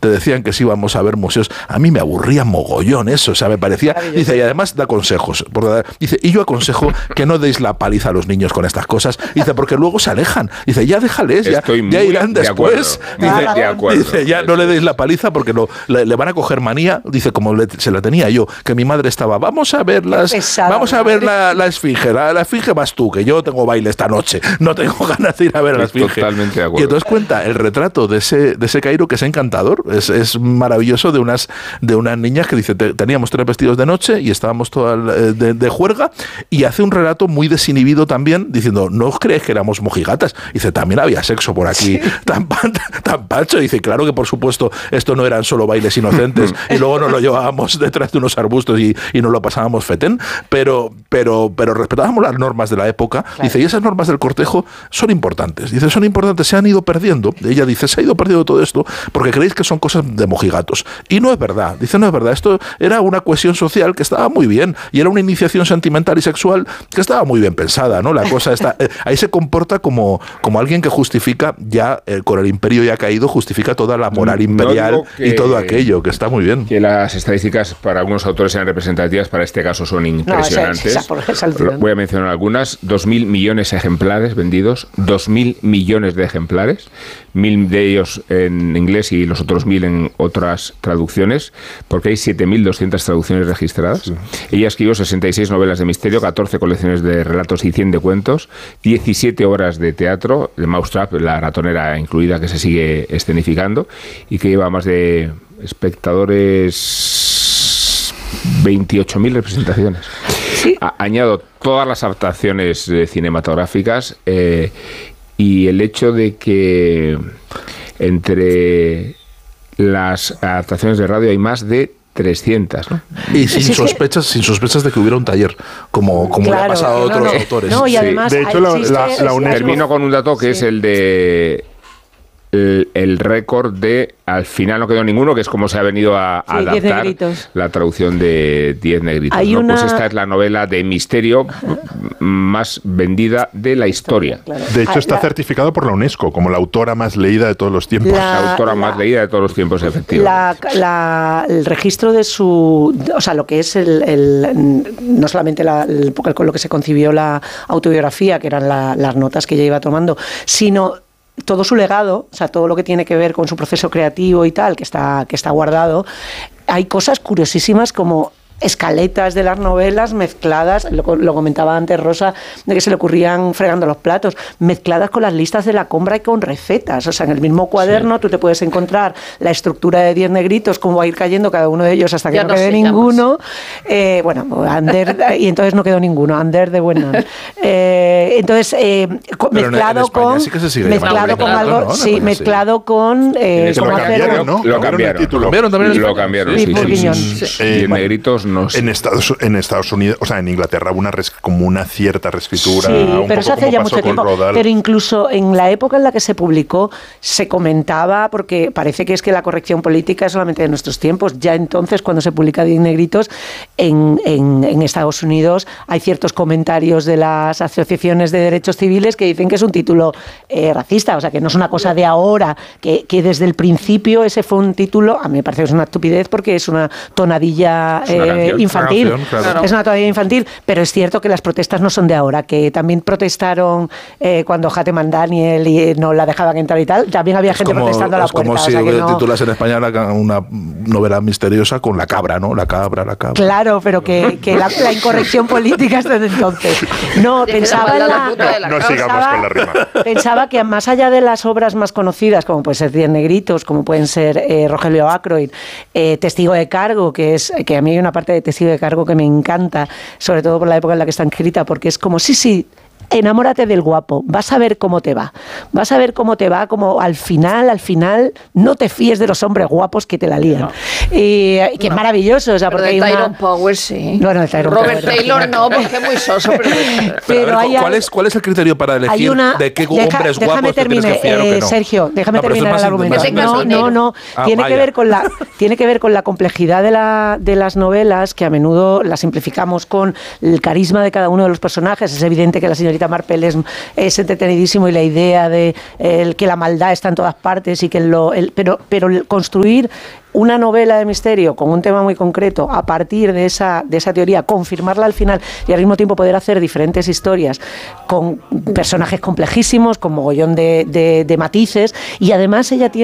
te decían que si íbamos a ver museos, a mí me aburría mogollón eso, o sea, me parecía, dice, y además da consejos, dice, y yo aconsejo que no deis la paliza a los niños con estas cosas, dice, porque luego se alejan, dice, ya déjales, ya irán después, dice, ya no le deis la paliza porque le van a coger manía, dice, como se la tenía yo, que mi madre estaba, vamos a ver la esfinge, la esfinge vas tú, que yo tengo baile esta noche, no tengo ganas de ir a ver a la esfinge. Totalmente de acuerdo. Y entonces cuenta el retrato de ese Cairo, que es encantador, es maravilloso, de unas niñas que dice, teníamos 3 vestidos de noche y estábamos todas de juerga, y hace un relato muy desinhibido también, diciendo, no os creéis que éramos mojigatas, dice, también había sexo por aquí, tan pancho, dice, claro que por supuesto esto no eran solo bailes inocentes y luego nos lo llevábamos detrás de unos arbustos y nos lo pasábamos fetén, pero respetábamos las normas de la época, claro. Dice, y esas normas del cortejo son importantes, dice, son importantes, se han ido perdiendo, ella dice, se ha ido perdiendo todo esto porque creéis que son cosas de mojigatos, y no es verdad, dice, no es verdad, esto era una cohesión social que estaba muy bien, y era una iniciación sentimental y sexual que estaba muy bien pensada, ¿no? La cosa está, ahí se comporta como alguien que justifica ya, con el imperio ya caído, justifica toda la moral imperial y todo aquello, que está muy bien. Que las estadísticas para algunos autores sean representativas, para este caso son impresionantes. Voy a mencionar algunas, 2.000 millones de ejemplares vendidos, 2.000 millones de ejemplares, 1.000 de ellos en inglés y los otros 1.000 en otras traducciones, porque hay 7.200 traducciones registradas. Sí. Ella escribió 66 novelas de misterio, 14 colecciones de relatos y 100 de cuentos, 17 obras de teatro, de Mousetrap, la ratonera incluida, que se sigue escenificando y que lleva más de espectadores 28.000 representaciones. Sí. Añado todas las adaptaciones cinematográficas y el hecho de que entre las adaptaciones de radio hay más de 300, ¿no? Y sin sospechas de que hubiera un taller, como claro, le ha pasado a otros autores. No, y además, de hecho, la UNESCO... Termino con un dato que es el de el récord de, al final no quedó ninguno, que es como se ha venido a adaptar la traducción de 10 negritos, ¿no? Pues esta es la novela de misterio más vendida de la historia. Claro. De hecho, está certificado por la UNESCO como la autora más leída de todos los tiempos. La autora más leída de todos los tiempos, efectivamente. El registro de su... O sea, lo que es no solamente con lo que se concibió la autobiografía, que eran las notas que ella iba tomando, sino todo su legado, o sea, todo lo que tiene que ver con su proceso creativo y tal, que está guardado. Hay cosas curiosísimas como escaletas de las novelas mezcladas, lo comentaba antes Rosa, de que se le ocurrían fregando los platos, mezcladas con las listas de la compra y con recetas. O sea, en el mismo cuaderno tú te puedes encontrar la estructura de 10 negritos, cómo va a ir cayendo cada uno de ellos hasta que no quede ninguno. Ander, y entonces no quedó ninguno, Ander de Buena. Entonces, mezclado con... Sí mezclado con algo... ¿no? Sí, mezclado con... Lo cambiaron. 10 negritos no sé. En Estados Unidos, o sea, en Inglaterra hubo como una cierta reescritura. Sí, pero eso hace ya mucho tiempo. Pero incluso en la época en la que se publicó, se comentaba, porque parece que es que la corrección política es solamente de nuestros tiempos. Ya entonces, cuando se publica 10 negritos, en Estados Unidos hay ciertos comentarios de las asociaciones de derechos civiles que dicen que es un título racista, o sea, que no es una cosa de ahora, que desde el principio ese fue un título, a mí me parece que es una estupidez porque es una tonadilla infantil, claro. Es una tonadilla infantil, pero es cierto que las protestas no son de ahora, que también protestaron cuando Hatem Daniel y no la dejaban entrar y tal, también había gente protestando a la puerta. Es como si titulas en español una novela misteriosa con la cabra, ¿no? La cabra. Claro, pero que la incorrección política es desde entonces. No, pensaba con la rima. Pensaba que más allá de las obras más conocidas, como pueden ser 10 negritos, como pueden ser Rogelio Ackroyd, Testigo de cargo, que a mí hay una parte de Testigo de cargo que me encanta, sobre todo por la época en la que está escrita, porque es como, sí, enamórate del guapo, vas a ver cómo te va, como al final no te fíes de los hombres guapos que te la lían. No. y que es maravilloso. O sea, porque hay Tyrone Power, sí. Bueno, Robert Taylor no, porque es muy soso. Pero ¿cuál es el criterio para elegir de qué hombre es guapo te tienes que fiar o que no? Sergio, déjame terminar el argumento. No. Tiene que ver con la complejidad de las novelas, que a menudo las simplificamos con el carisma de cada uno de los personajes. Es evidente que la señorita Marple es entretenidísimo, y la idea de que la maldad está en todas partes, y que pero construir una novela de misterio con un tema muy concreto a partir de esa teoría, confirmarla al final y al mismo tiempo poder hacer diferentes historias con personajes complejísimos, con mogollón de matices, y además ella tiene